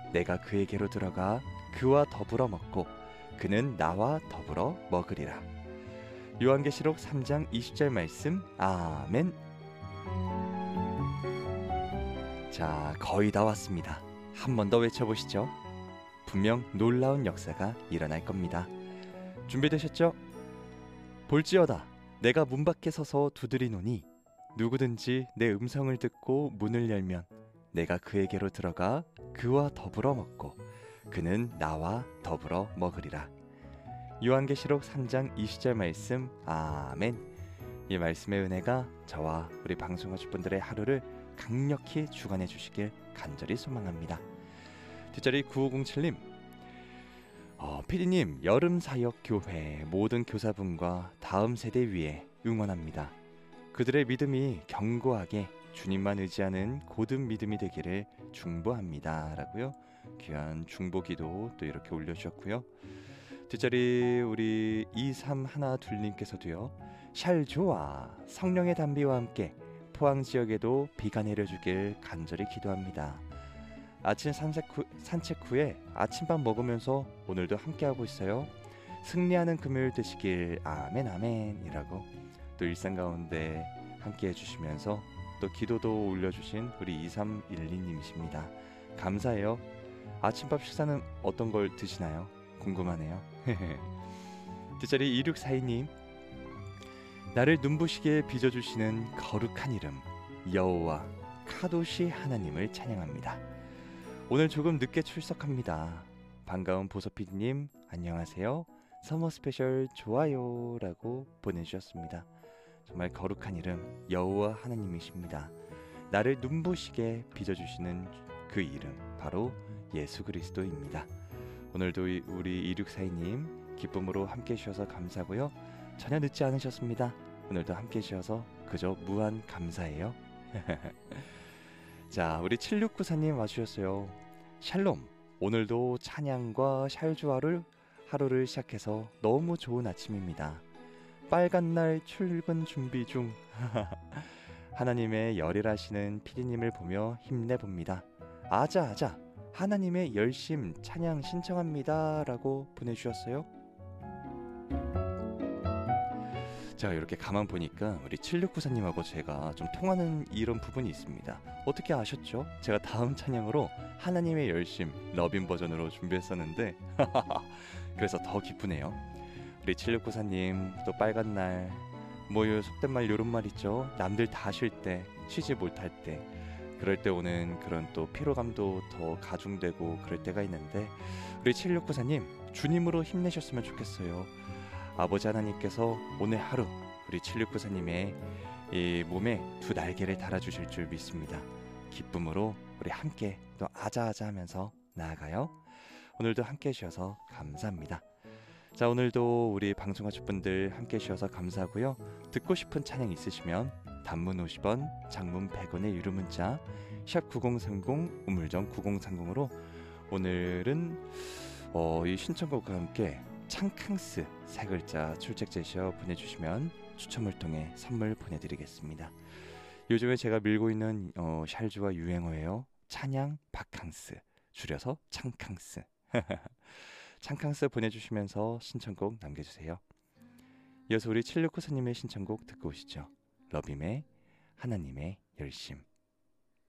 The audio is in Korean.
내가 그에게로 들어가 그와 더불어 먹고 그는 나와 더불어 먹으리라. 요한계시록 3장 20절 말씀. 아멘. 자, 거의 다 왔습니다. 한 번 더 외쳐보시죠. 분명 놀라운 역사가 일어날 겁니다. 준비되셨죠? 볼지어다 내가 문 밖에 서서 두드리노니 누구든지 내 음성을 듣고 문을 열면 내가 그에게로 들어가 그와 더불어 먹고 그는 나와 더불어 먹으리라. 요한계시록 3장 20절 말씀. 아멘. 이 말씀의 은혜가 저와 우리 방송하실 분들의 하루를 강력히 주관해 주시길 간절히 소망합니다. 뒷자리 9507님, 피디님, 여름사역교회 모든 교사분과 다음 세대 위에 응원합니다. 그들의 믿음이 견고하게 주님만 의지하는 고든 믿음이 되기를 중보합니다. 라고요. 귀한 중보기도 또 이렇게 올려주셨고요. 뒷자리 우리 2312님께서도요. 샬 좋아 성령의 담비와 함께 포항 지역에도 비가 내려주길 간절히 기도합니다. 아침 산책 후에 아침밥 먹으면서 오늘도 함께하고 있어요. 승리하는 금요일 되시길. 아멘 아멘 이라고 또 일상 가운데 함께해 주시면서 또 기도도 올려주신 우리 2312님이십니다. 감사해요. 아침밥 식사는 어떤 걸 드시나요? 궁금하네요. 뒷자리 2642님, 나를 눈부시게 빚어주시는 거룩한 이름 여호와 카도시 하나님을 찬양합니다. 오늘 조금 늦게 출석합니다. 반가운 보서피디님 안녕하세요. 서머 스페셜 좋아요 라고 보내주셨습니다. 정말 거룩한 이름 여호와 하나님이십니다. 나를 눈부시게 빚어주시는 그 이름 바로 예수 그리스도입니다. 오늘도 우리 2642님 기쁨으로 함께 해주셔서 감사하고요. 전혀 늦지 않으셨습니다. 오늘도 함께 해주셔서 그저 무한 감사해요. 자, 우리 7694님 와주셨어요. 샬롬, 오늘도 찬양과 샬주아를 하루를 시작해서 너무 좋은 아침입니다. 빨간 날 출근 준비 중. 하나님의 열일하시는 피디님을 보며 힘내봅니다. 아자아자 하나님의 열심 찬양 신청합니다 라고 보내주셨어요. 제가 이렇게 가만 보니까 우리 7694님하고 제가 좀 통하는 이런 부분이 있습니다. 어떻게 아셨죠? 제가 다음 찬양으로 하나님의 열심 러빈 버전으로 준비했었는데 그래서 더 기쁘네요. 우리 7694님 또 빨간 날 뭐 속된 말 요런 말 있죠. 남들 다 쉴 때 쉬지 못할 때 그럴 때 오는 그런 또 피로감도 더 가중되고 그럴 때가 있는데 우리 7694님 주님으로 힘내셨으면 좋겠어요. 아버지 하나님께서 오늘 하루 우리 7694님의 이 몸에 두 날개를 달아주실 줄 믿습니다. 기쁨으로 우리 함께 또 아자아자 하면서 나아가요. 오늘도 함께 해주셔서 감사합니다. 자, 오늘도 우리 방송하실 분들 함께 해주셔서 감사하고요. 듣고 싶은 찬양 있으시면 단문 50원, 장문 100원의 유료 문자 샵 9030 우물정 9030으로 오늘은 이 신청곡과 함께 창캉스 세 글자 출첵 제시어 보내주시면 추첨을 통해 선물 보내드리겠습니다. 요즘에 제가 밀고 있는 샬주와 유행어예요. 찬양 바캉스 줄여서 창캉스. 창캉스 보내주시면서 신청곡 남겨주세요. 이어서 우리 7694님의 신청곡 듣고 오시죠. 러빔의 하나님의 열심.